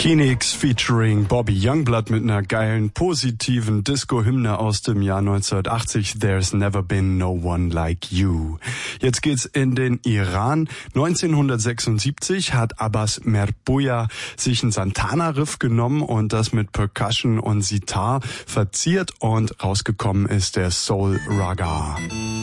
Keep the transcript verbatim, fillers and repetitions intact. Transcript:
Phoenix featuring Bobby Youngblood mit einer geilen, positiven Disco-Hymne aus dem Jahr neunzehnhundertachtzig. There's never been no one like you. Jetzt geht's in den Iran. neunzehnhundertsechsundsiebzig hat Abbas Merbuya sich einen Santana-Riff genommen und das mit Percussion und Sitar verziert und rausgekommen ist der Soul Raga.